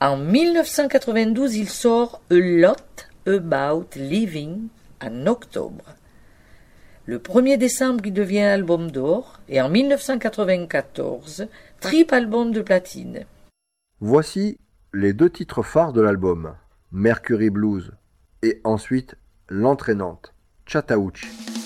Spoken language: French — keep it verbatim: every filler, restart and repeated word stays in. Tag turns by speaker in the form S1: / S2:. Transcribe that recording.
S1: En dix-neuf cent quatre-vingt-douze, il sort A Lot About Living en octobre. Le premier décembre, il devient album d'or et en dix-neuf cent quatre-vingt-quatorze, triple album de platine.
S2: Voici les deux titres phares de l'album, Mercury Blues et ensuite l'entraînante Chattahoochee.